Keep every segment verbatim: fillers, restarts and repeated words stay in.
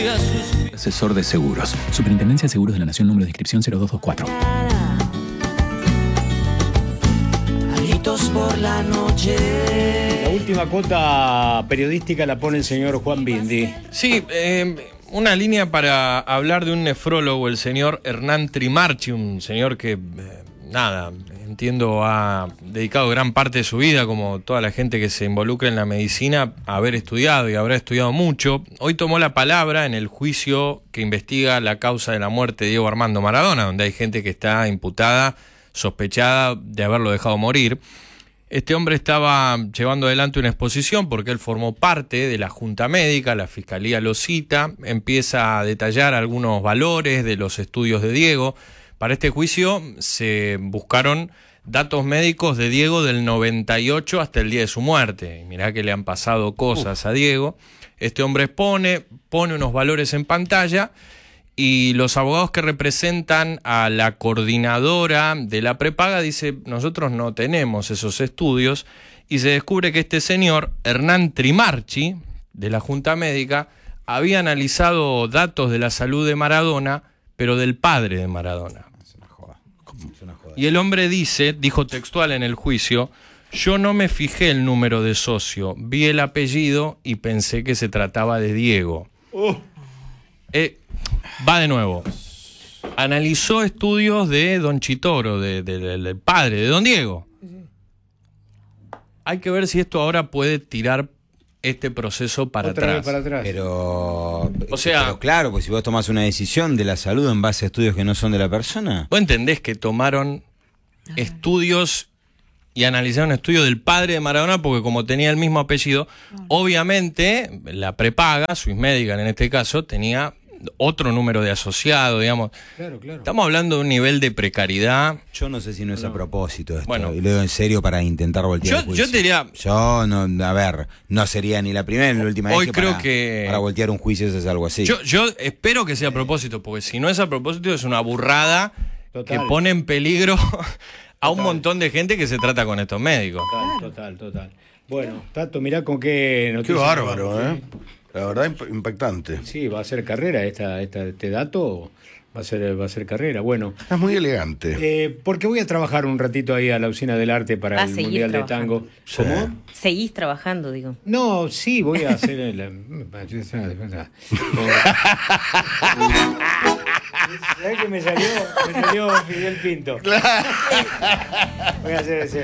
y a sus pies. Asesor de seguros. Superintendencia de Seguros de la Nación, número de inscripción cero dos dos cuatro. Gritos por la noche. La última cuota periodística la pone el señor Juan Bindi. Sí, eh, una línea para hablar de un nefrólogo, el señor Hernán Trimarchi, un señor que, eh, nada, entiendo ha dedicado gran parte de su vida, como toda la gente que se involucra en la medicina, a haber estudiado y habrá estudiado mucho. Hoy tomó la palabra en el juicio que investiga la causa de la muerte de Diego Armando Maradona, donde hay gente que está imputada, sospechada de haberlo dejado morir. Este hombre estaba llevando adelante una exposición porque él formó parte de la Junta Médica, la Fiscalía lo cita, empieza a detallar algunos valores de los estudios de Diego. Para este juicio se buscaron datos médicos de Diego del noventa y ocho hasta el día de su muerte. Mirá que le han pasado cosas a Diego. Este hombre expone, pone unos valores en pantalla y los abogados que representan a la coordinadora de la prepaga dicen, nosotros no tenemos esos estudios, y se descubre que este señor, Hernán Trimarchi, de la Junta Médica, había analizado datos de la salud de Maradona, pero del padre de Maradona. Es una joda. Es una joda. Y el hombre dice, dijo textual en el juicio, yo no me fijé el número de socio, vi el apellido y pensé que se trataba de Diego. Uh. Eh, va de nuevo. Analizó estudios de Don Chitoro, de, de, de, del padre de Don Diego. Hay que ver si esto ahora puede tirar este proceso para Otra atrás. vez para atrás. Pero, O sea- pero claro, pues si vos tomás una decisión de la salud en base a estudios que no son de la persona. ¿Vos entendés que tomaron estudios y analizaron estudios del padre de Maradona? Porque como tenía el mismo apellido, obviamente la prepaga, Swissmedical en este caso, tenía otro número de asociado, digamos. Claro, claro. Estamos hablando de un nivel de precariedad. Yo no sé si no es a propósito esto. Bueno. Y lo digo en serio para intentar voltear Yo, el juicio. yo te diría, Yo, no, a ver, no sería ni la primera ni la última Hoy vez que creo para, que- para voltear un juicio eso es algo así. yo, yo espero que sea a propósito, porque si no es a propósito es una burrada Total. que pone en peligro a un montón de gente que se trata con estos médicos. Total, total, total. Bueno, Tato, mirá con qué Qué noticia. bárbaro, vamos, ¿eh? La verdad, imp- impactante. Sí, va a ser carrera esta, esta, este dato, va a ser, va a ser carrera. Bueno, Es muy elegante. eh, porque voy a trabajar un ratito ahí a la usina del arte para Va a el seguir Mundial de trabajando. Tango. Sí. ¿Cómo? Seguís trabajando, digo. No, sí, voy a hacer el... ¿Sabés qué me salió? Me salió Fidel Pinto. Voy a hacer ese...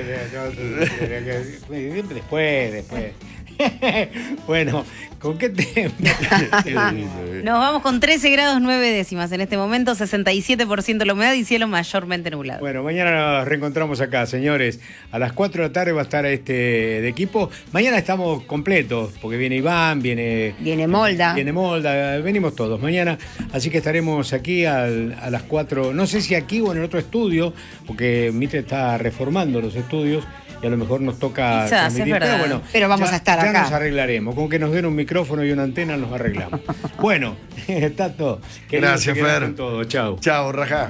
Después, después. Bueno, ¿con qué tema? Nos vamos con trece grados nueve décimas en este momento, sesenta y siete por ciento la humedad y cielo mayormente nublado. Bueno, mañana nos reencontramos acá, señores. A las cuatro de la tarde va a estar este de equipo. Mañana estamos completos, porque viene Iván, viene... Viene Molda. Viene Molda, venimos todos mañana. Así que estaremos aquí al- a las cuatro, no sé si aquí o en el otro estudio, porque Mitre está reformando los estudios y a lo mejor nos toca Quizás, transmitir, es verdad. pero bueno, Pero vamos ya- a estar ya acá. nos arreglaremos. Con que nos den un micrófono y una antena nos arreglamos. Bueno, Tato, qué lindo Gracias, se quedó Fer. con todo. Chao. Chao, Rajá.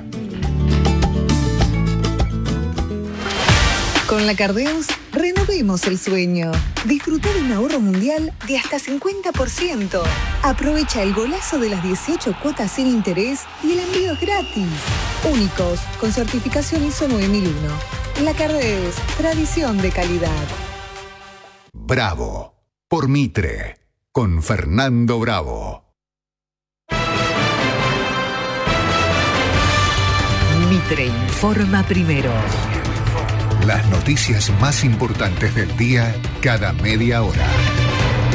Con la Cardeus, renovemos el sueño. Disfruta de un ahorro mundial de hasta cincuenta por ciento. Aprovecha el golazo de las dieciocho cuotas sin interés y el envío es gratis. Únicos, con certificación I S O nueve mil uno. La Cardeus, tradición de calidad. Bravo, por Mitre, con Fernando Bravo. Mitre informa primero. Las noticias más importantes del día cada media hora.